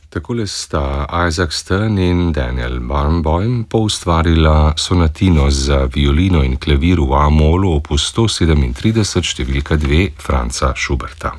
Takole sta Isaac Stern in Daniel Barenboim poustvarila sonatino za violino in klavir v A-molu opus 137 številka 2 Franza Schuberta.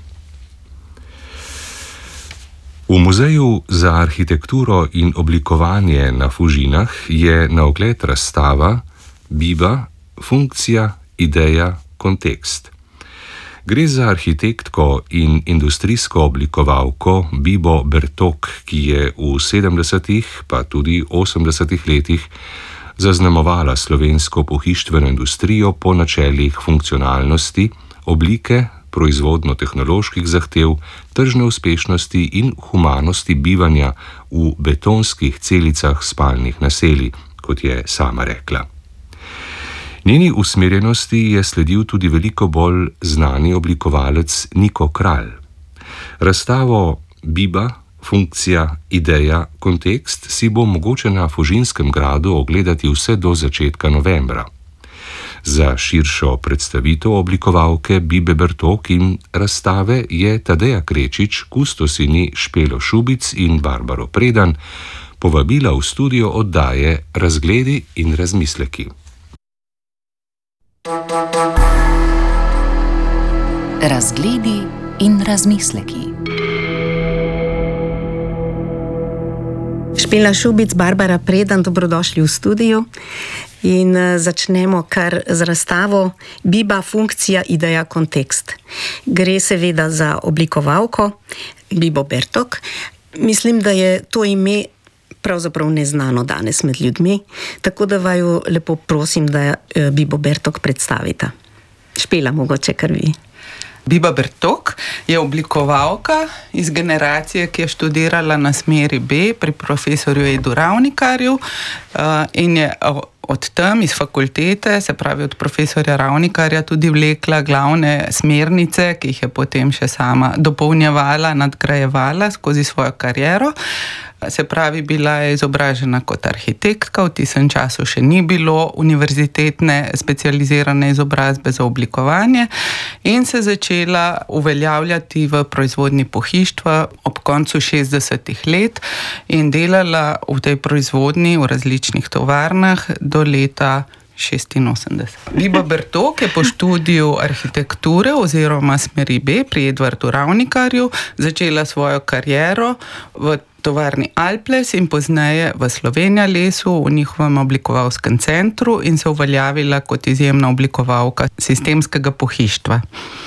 V Muzeju za arhitekturo in oblikovanje na Fužinah je na ogled razstava Biba, funkcija, ideja, kontekst. Gre za arhitektko in industrijsko oblikovalko Bibo Bertok, ki je v 70. pa tudi 80. letih zaznamovala slovensko pohištveno industrijo po načelih funkcionalnosti, oblike, proizvodno-tehnoloških zahtev, tržne uspešnosti in humanosti bivanja v betonskih celicah spalnih naselij, kot je sama rekla. Njeni usmerjenosti je sledil tudi veliko bolj znani oblikovalec Niko Kralj. Razstavo Biba, funkcija, ideja, kontekst si bo mogoče na Fužinskem gradu ogledati vse do začetka novembra. Za širšo predstavitev oblikovalke Bibe Bertok in razstave je Tadeja Krečič, kustosini Špelo Šubic in Barbaro Predan povabila v studio oddaje Razgledi in razmisleki. Razgledi in razmisleki. Špela Šubic, Barbara Predan, dobrodošli v studiu. In začnemo kar z razstavo Biba, funkcija, ideja, kontekst. Gre seveda za oblikovalko Bibo Bertok. Mislim, da je to ime pravzaprav neznano danes med ljudmi, tako da vaju lepo prosim, da Bibo Bertok predstavita. Špela, mogoče kar vi. Biba Bertok je oblikovalka iz generacije, ki je študirala na smeri B pri profesorju Edu Ravnikarju in je od tam iz fakultete, se pravi od profesorja Ravnikarja, tudi vlekla glavne smernice, ki jih je potem še sama dopolnjevala, nadgrajevala skozi svojo kariero. Se pravi, bila je izobražena kot arhitektka, v tistem času še ni bilo univerzitetne specializirane izobrazbe za oblikovanje in se začela uveljavljati v proizvodnji pohištva ob koncu 60. let in delala v tej proizvodnji v različnih tovarnah do leta 86. Biba Bertok je po študiju arhitekture oziroma smeri B pri Edvardu Ravnikarju začela svojo kariero v tovarni Alples in pozneje v Slovenija lesu v njihovem oblikovalskem centru in se uveljavila kot izjemna oblikovalka sistemskega pohištva.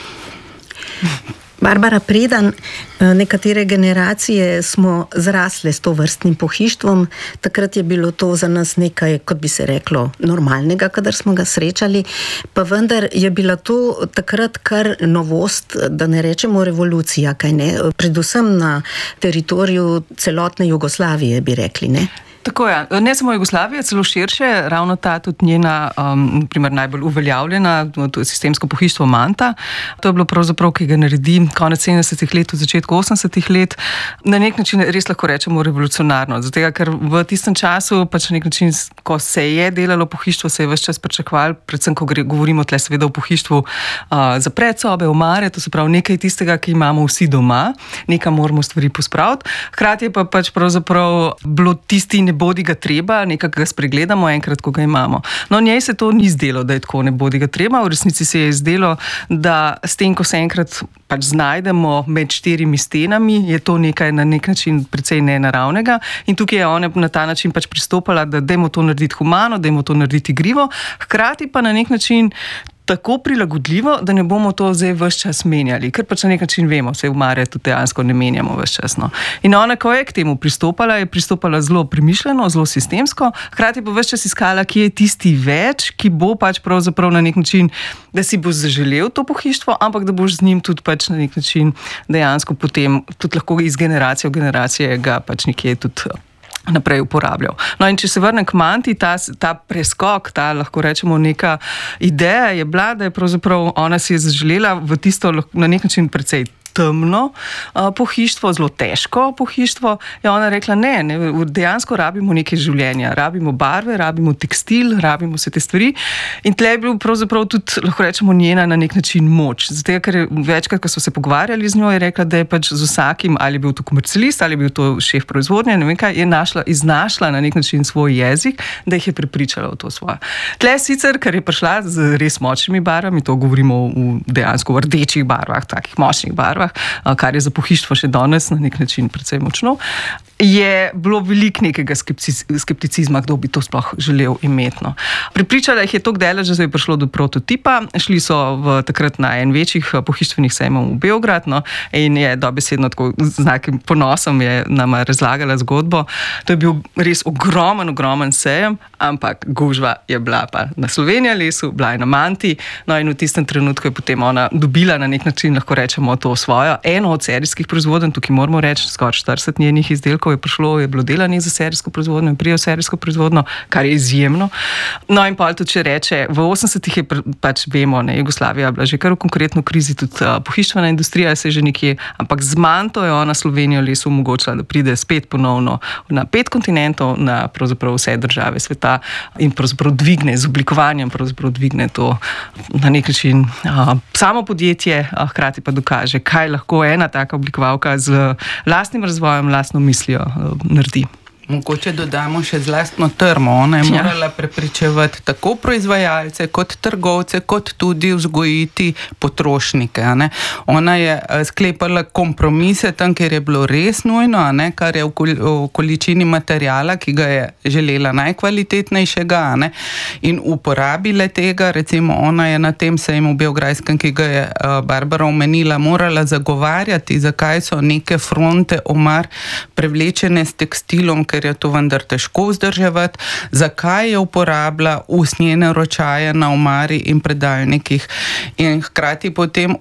Barbara Predan, nekatere generacije smo zrasle s to vrstnim pohištvom. Takrat je bilo to za nas nekaj, kot bi se reklo, normalnega, kadar smo ga srečali, pa vendar je bila to takrat kar novost, da ne rečemo revolucija, kaj ne? Predvsem na teritoriju celotne Jugoslavije, bi rekli, ne? Tako je, ne samo Jugoslavija, celo širše, ravno ta tudi njena primer najbolj uveljavljena, sistemsko pohištvo Manta. To je bilo pravzaprav, ki ga naredi konec 70. let, v začetku 80. let, na nek način res lahko rečemo revolucionarno. Zato, ker v tistem času, pač na nek način, ko se je delalo pohištvo, se je ves čas pričakovalo, predvsem, ko govorimo tle seveda o pohištvu za predsobe, omare, to se pravi nekaj tistega, ki imamo vsi doma, nekaj moramo stvari pospraviti. Hkrati je pa pač pravzaprav bilo tisti ne bodi ga treba, nekako ga spregledamo enkrat, ko ga imamo. No, njej se to ni zdelo, da je tako ne bodi ga treba. V resnici se je zdelo, da s tem, ko se enkrat pač znajdemo med 4 stenami, je to nekaj na nek način precej nenaravnega in tukaj je ona na ta način pač pristopala, da dajmo to narediti humano, dajmo to narediti igrivo, hkrati pa na nek način tako prilagodljivo, da ne bomo to zdaj ves čas menjali, ker pač na nek način vemo, vse v Mariju tudi dejansko ne menjamo ves čas. No. In ona, ko je k temu pristopala, je pristopala zelo premišljeno, zelo sistemsko, hkrati pa ves čas iskala, kje je tisti več, ki bo pač pravzaprav na nek način, da si bo zaželel to pohištvo, ampak da boš z njim tudi pač na nek način dejansko potem tudi lahko iz generacije v generacije ga pač nekje tudi naprej uporabljal. No in če se vrnem k Manti, ta preskok, ta lahko rečemo neka ideja je bila, da je pravzaprav ona si je zaželela v tisto na nek način precej temno pohištvo, zelo težko pohištvo, je ona rekla, ne, dejansko rabimo nekaj življenja, rabimo barve, rabimo tekstil, rabimo vse te stvari. In tle je bil pravzaprav tudi, lahko rečemo, njena na nek način moč. Zato, ker večkrat, ko so se pogovarjali z njo, je rekla, da je pač z vsakim, ali je bil to komercialist, ali je bil to šef proizvodnje, ne vem kaj, je iznašla na nek način svoj jezik, da jih je prepričala v to svoje. Tle sicer, ker je prišla z res močnimi barvami, to govorimo dejansko v rdečih barvah, takih močnih barvah, kar je za pohištvo še danes na nek način precej močno, je bilo veliko nekega skepticizma, kdo bi to sploh želel imeti. No. Pripričala jih je toliko dela, že je prišlo do prototipa, šli so takrat na en večjih pohištvenih sejmov v Beograd, no, in je dobesedno tako z nekim ponosom je nama razlagala zgodbo. To je bil res ogromen sejem, ampak gužva je bila pa na Slovenija lesu, bila je na Manti, no in v tistem trenutku je potem ona dobila na nek način, lahko rečemo, to svojo, eno od serijskih proizvodenj, tukaj moramo reči, skoraj 40 njenih izdelkov je prišlo, je bilo delanih za serijsko proizvodnjo in prijo serijsko proizvodnjo, kar je izjemno. No in pa tudi, če reče, v 80-ih je pač, vemo, ne, Jugoslavija bila že kar v konkretno krizi, tudi pohištvena industrija se je že nekje, ampak z Manto je ona Slovenijo lesu omogočila, da pride spet ponovno na 5 kontinentov, na pravzaprav vse države sveta in pravzaprav dvigne, z oblikovanjem pravzaprav dvigne to na nek način samo podjetje, hkrati pa dokaže, kaj lahko ena taka oblikovalka z lastnim razvojem, lastno mislijo naredi. Mogoče dodamo še z lastno trmo. Ona je morala prepričevati tako proizvajalce, kot trgovce, kot tudi vzgojiti potrošnike. Ne? Ona je sklepala kompromise tam, kjer je bilo res nujno, ne? Kar je v količini materijala, ki ga je želela najkvalitetnejšega, ne? In uporabile tega. Recimo ona je na tem sejmu beograjskem, ki ga je Barbara omenila, morala zagovarjati, zakaj so neke fronte omar prevlečene s tekstilom, ker je to vendar težko vzdrževati, zakaj je uporabila usnjene ročaje na omari in predalnikih in hkrati potem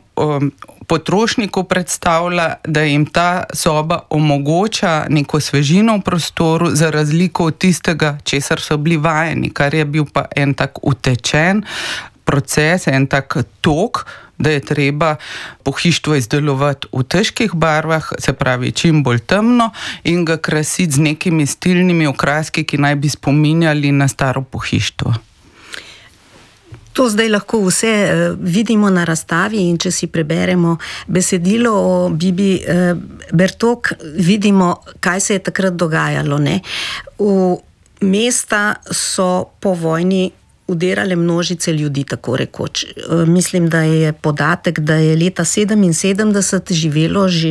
potrošniku predstavlja, da jim ta soba omogoča neko svežino v prostoru za razliko od tistega, česar so bili vajeni, kar je bil pa en tak utečen proces, en tak tok, da je treba pohištvo izdelovati v težkih barvah, se pravi čim bolj temno in ga krasiti z nekimi stilnimi okraski, ki naj bi spominjali na staro pohištvo. To zdaj lahko vse vidimo na razstavi in če si preberemo besedilo o Bibi Bertok, vidimo, kaj se je takrat dogajalo. Ne? V mesta so po vojni udirale množice ljudi, tako rekoč. Mislim, da je podatek, da je leta 1977 živelo že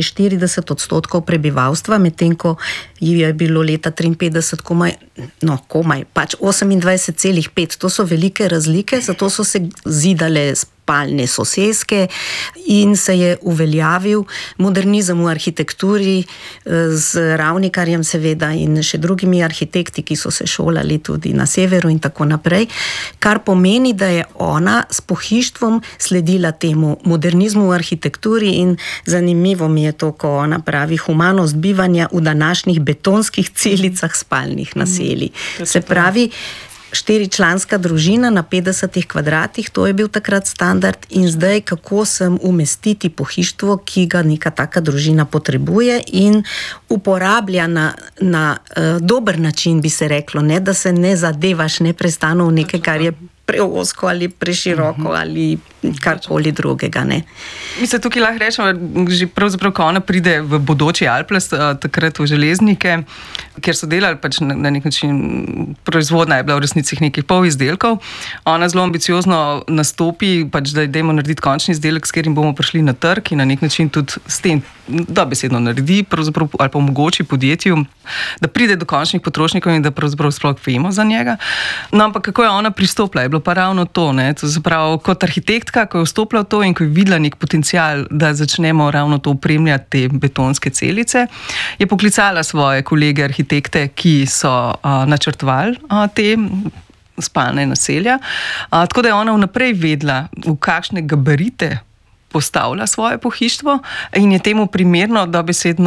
40% prebivalstva, medtem ko je bilo leta 1953 komaj, pač 28,5. To so velike razlike, zato so se zidale spalne soseske in se je uveljavil modernizem v arhitekturi z Ravnikarjem seveda in še drugimi arhitekti, ki so se šolali tudi na severu in tako naprej, kar pomeni, da je ona s pohištvom sledila temu modernizmu v arhitekturi in zanimivo mi je to, ko ona pravi humanost bivanja v današnjih betonskih celicah spalnih naselij. Se pravi, 4-članska družina na 50 kvadratih, to je bil takrat standard in zdaj kako sem umestiti pohištvo, ki ga neka taka družina potrebuje in uporablja na dober način, bi se reklo, ne, da se ne zadevaš neprestano v nekaj, kar je preozko ali preširoko ali karkoli drugega. Ne. Mi se tukaj lahko rečemo, že pravzaprav, ko ona pride v bodoči Alplast, takrat v železnike, kjer so delali pač na nek način, proizvodnja je bila v resnici nekih pol izdelkov, ona zelo ambiciozno nastopi, pač da idemo narediti končni izdelek, s katerim bomo prišli na trg in na nek način tudi s tem dobesedno naredi, pravzaprav ali pa omogoči podjetju, da pride do končnih potrošnikov in da pravzaprav sploh vemo za njega. No, ampak kako je ona pristopila? Je bilo pa ravno to, ne? To se pravi, kot arhitektka, ko je vstopila v to in ko je videla nek potencial, da začnemo ravno to opremljati te betonske celice, je poklicala svoje kolege arhitekte, ki so načrtovali te spalne naselja. Tako da je ona vnaprej vedela, v kakšne gabarite postavlja svoje pohištvo in je temu primerno dobesedno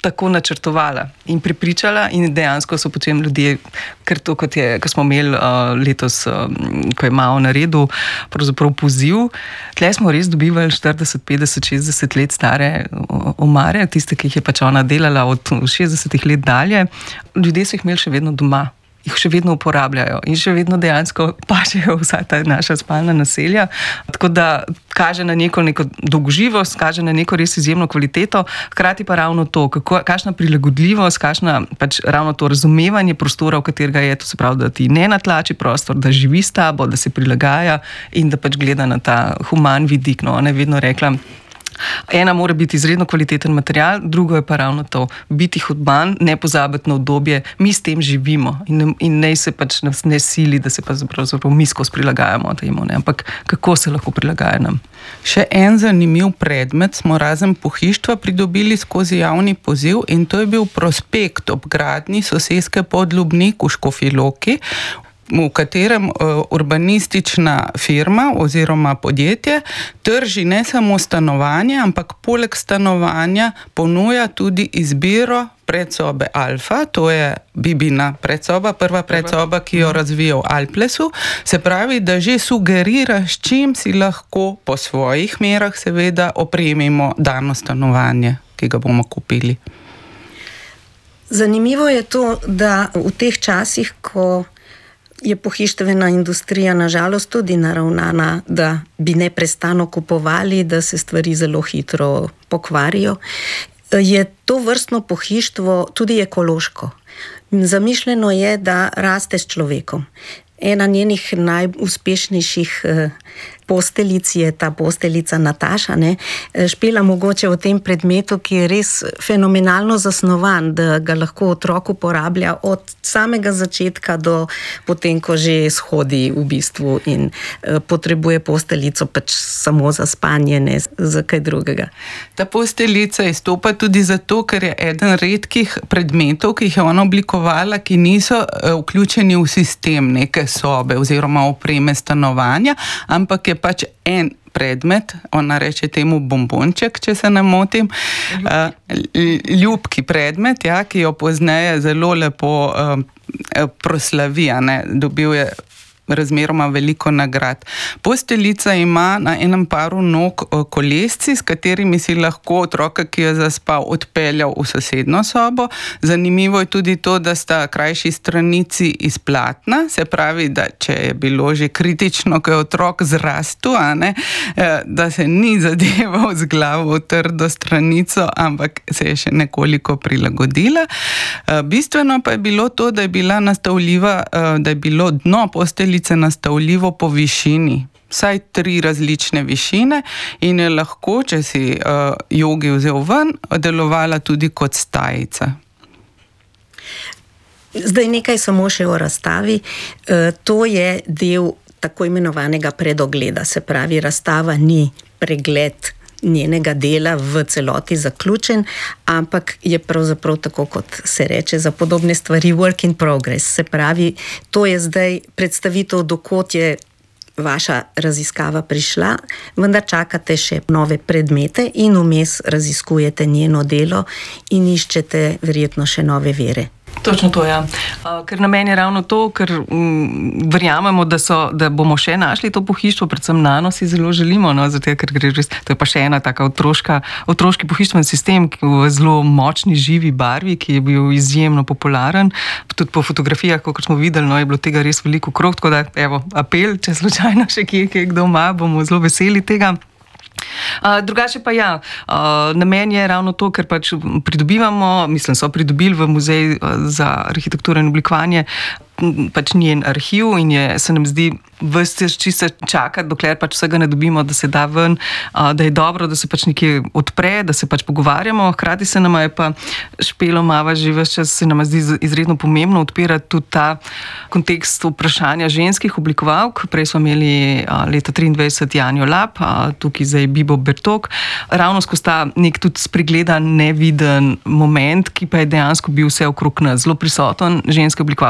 tako načrtovala in pripričala in dejansko so potem ljudje, ker to, kot smo imeli letos, ko je Mao naredil, pravzaprav poziv, tle smo res dobivali 40, 50, 60 let stare omare, tiste, ki jih je pač ona delala od 60 let dalje, ljudje so jih imeli še vedno doma. Jih še vedno uporabljajo in še vedno dejansko pašejo vsa ta naša spalna naselja. Tako da kaže na neko dolgoživost, kaže na neko res izjemno kvaliteto, hkrati pa ravno to, kakšna prilagodljivost, kakšna pač ravno to razumevanje prostora, v katerega je, to se pravi, da ti ne natlači prostor, da živi s tabo, da se prilagaja in da pač gleda na ta human vidik. No, ona je vedno rekla, ena mora biti izredno kvaliteten material, drugo je pa ravno to, biti human, ne pozabiti na udobje, mi s tem živimo in ne se pač ne sili, da se pa pravzaprav mi skozi prilagajamo temu, ne, ampak kako se lahko prilagaja nam. Še en zanimiv predmet smo razen pohištva pridobili skozi javni poziv in to je bil prospekt ob gradnji soseske Podlubnik v Škofji Loki, v katerem urbanistična firma oziroma podjetje trži ne samo stanovanje, ampak poleg stanovanja ponuja tudi izbiro predsobe Alfa, to je Bibina predsoba, prva predsoba, ki jo razvija v Alplesu, se pravi, da že sugerira, s čim si lahko po svojih merah seveda opremimo dano stanovanje, ki ga bomo kupili. Zanimivo je to, da v teh časih, ko je pohištvena industrija nažalost tudi naravnana, da bi neprestano kupovali, da se stvari zelo hitro pokvarijo, je to vrstno pohištvo tudi ekološko. Zamišljeno je, da raste s človekom. Ena njenih najuspešnejših posteljic je ta posteljica Nataša, ne? Špela mogoče o tem predmetu, ki je res fenomenalno zasnovan, da ga lahko otrok uporablja od samega začetka do potem, ko že shodi v bistvu in potrebuje posteljico pač samo za spanje, ne za kaj drugega. Ta posteljica izstopa tudi zato, ker je eden redkih predmetov, ki jih je ona oblikovala, ki niso vključeni v sistem neke sobe oziroma opreme stanovanja, ampak je pač en predmet, ona reče temu bombonček, če se ne motim, ljubki predmet, ja, ki jo pozneje zelo lepo proslavi, dobil je razmeroma veliko nagrad. Posteljica ima na enem paru nog kolesci, s katerimi si lahko otroka, ki je zaspal, odpeljal v sosedno sobo. Zanimivo je tudi to, da sta krajši stranici iz platna, se pravi, da če je bilo že kritično, ko je otrok zrastel, da se ni zadeval z glavo v trdo stranico, ampak se je še nekoliko prilagodila. Bistveno pa je bilo to, da je bila nastavljiva, da je bilo dno posteljice nastavljivo po višini, vsaj 3 različne višine in je lahko, če si jogi vzel ven, delovala tudi kot stajica. Zdaj nekaj samo še o razstavi. To je del tako imenovanega predogleda, se pravi, razstava ni pregled njenega dela v celoti zaključen, ampak je pravzaprav tako, kot se reče za podobne stvari, work in progress. Se pravi, to je zdaj predstavitev, dokot je vaša raziskava prišla, vendar čakate še nove predmete in vmes raziskujete njeno delo in iščete verjetno še nove vire. Točno to, ja. Ker namen je ravno to, ker verjamemo, da bomo še našli to pohištvo, predvsem nano si zelo želimo, zato ker gre res, to je pa še ena taka otroški pohištveni sistem, ki v zelo močni, živi barvi, ki je bil izjemno popularen. Tudi po fotografijah, kot smo videli, je bilo tega res veliko okrog, tako da, apel, če slučajno še kje kdo ima, bomo zelo veseli tega. Drugače pa ja, namen je ravno to, ker pač so pridobili v Muzej za arhitekturo in oblikovanje pač njen arhiv in se nam zdi ves čas čakati, dokler pač vsega ne dobimo, da se da ven, da je dobro, da se pač nekje odpre, da se pač pogovarjamo. Hkrati se nama je pa Špelo Mava že ves čas, se nama zdi izredno pomembno odpirati tudi ta kontekst vprašanja ženskih oblikovalk. Prej smo imeli leta 23 Janjo Lap, tukaj zdaj Bibo Bertok. Ravno skozi ta nek tudi spregledan, neviden moment, ki pa je dejansko bil vse okrog nas. Zelo prisoten, ženske oblikovalke so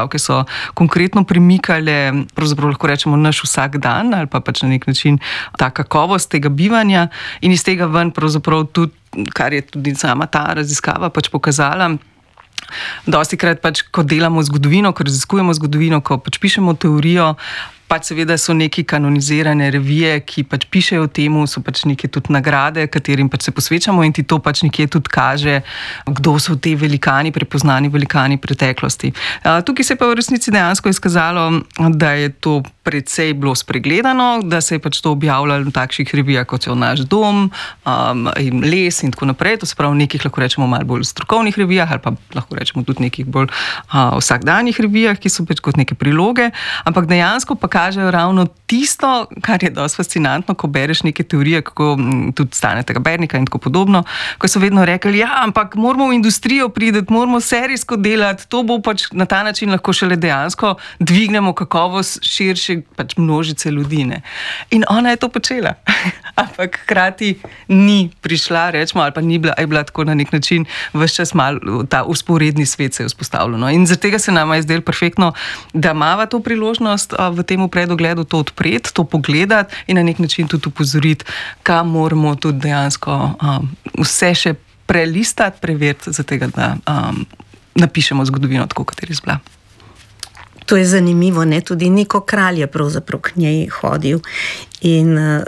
konkretno premikale, pravzaprav lahko rečemo, naš vsak dan ali pa pač na nek način ta kakovost tega bivanja in iz tega ven pravzaprav tudi, kar je tudi sama ta raziskava pač pokazala. Dostikrat pač, ko delamo zgodovino, ko raziskujemo zgodovino, ko pač pišemo teorijo, pač seveda so neki kanonizirane revije, ki pač pišejo o temu, so pač neke tudi nagrade, katerim pač se posvečamo in ti to pač nekje tudi kaže, kdo so te velikani, prepoznani velikani preteklosti. Tukaj se je pa v resnici dejansko izkazalo, da je to precej bilo spregledano, da se je pač to objavljalo v takšnih revijah, kot so Naš dom, in Les in tako naprej, to se pravi v nekih, lahko rečemo, malo bolj strokovnih revijah ali pa lahko rečemo tudi nekih bolj vsakdanjih revijah, ki so pač kot neke priloge, ampak dejansko pa kažejo ravno tisto, kar je dosti fascinantno, ko bereš neke teorije, kako tudi Staneta Bernika in tako podobno, ko so vedno rekli, ja, ampak moramo v industrijo priti, moramo serijsko delati, to bo pač na ta način lahko šele dejansko dvignemo kakovost širše pač množice ljudi, ne. In ona je to počela. Ampak hkrati ni prišla, rečemo, ali pa ni bila, je bila tako na nek način ves čas malo ta usporedni svet se je vzpostavljeno. In zaradi tega se nama je zdelo perfektno, da imava to priložnost v temu predogledu to odpreti, to pogledati in na nek način tudi upozoriti, kam moramo tudi dejansko vse še prelistati, preveriti, za tega, da napišemo zgodovino tako, kot je res bila. To je zanimivo, ne? Tudi Niko Kralj je pravzaprav k njej hodil in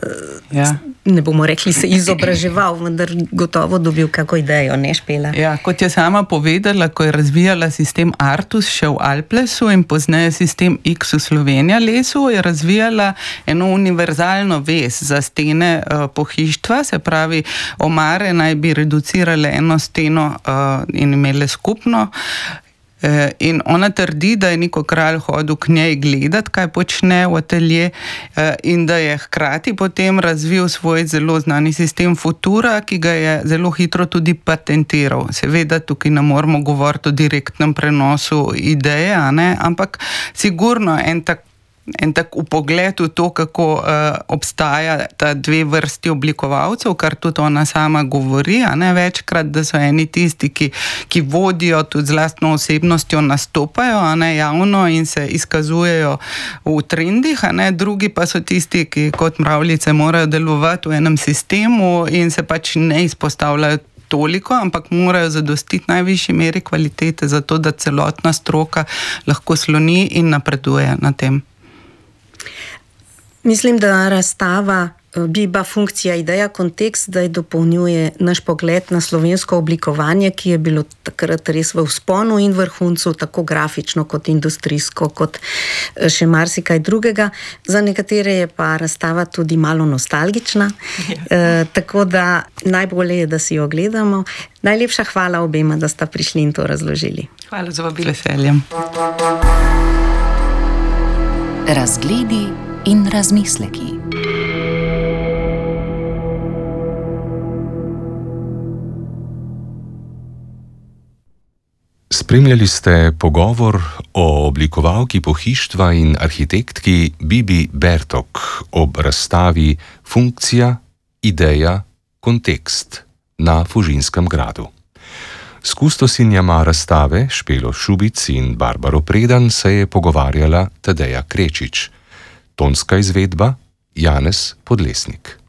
ne bomo rekli se izobraževal, vendar gotovo dobil kako idejo, ne, Špela? Ja, kot je sama povedala, ko je razvijala sistem Artus še v Alplesu in pozneje sistem X v Slovenija lesu, je razvijala eno univerzalno vez za stene pohištva, se pravi, omare naj bi reducirale eno steno in imele skupno. In ona trdi, da je Niko Kralj hodil k njej gledati, kaj počne v atelje in da je hkrati potem razvil svoj zelo znani sistem Futura, ki ga je zelo hitro tudi patentiral. Seveda tukaj ne moramo govoriti o direktnem prenosu ideje, ampak sigurno en tak upogled v to, kako obstaja ta dve vrsti oblikovalcev, kar tudi ona sama govori, večkrat, da so eni tisti, ki vodijo, tudi z lastno osebnostjo nastopajo, javno in se izkazujejo v trendih, drugi pa so tisti, ki kot mravljice morajo delovati v enem sistemu in se pač ne izpostavljajo toliko, ampak morajo zadostiti najvišji meri kvalitete, zato da celotna stroka lahko sloni in napreduje na tem. Mislim, da razstava Biba, funkcija, ideja, kontekst zdaj dopolnjuje naš pogled na slovensko oblikovanje, ki je bilo takrat res v vzponu in vrhuncu, tako grafično kot industrijsko, kot še marsikaj drugega. Za nekatere je pa razstava tudi malo nostalgična, tako da najbolje je, da si jo gledamo. Najlepša hvala obema, da sta prišli in to razložili. Hvala za vabilo. Veseljem. Razgledi in razmisleki. Spremljali ste pogovor o oblikovalki pohištva in arhitektki Bibi Bertok ob razstavi Funkcija, ideja, kontekst na Fužinskem gradu. S kustosinjama razstave Špelo Šubic in Barbaro Predan se je pogovarjala Tadeja Krečič. Tonska izvedba Janez Podlesnik.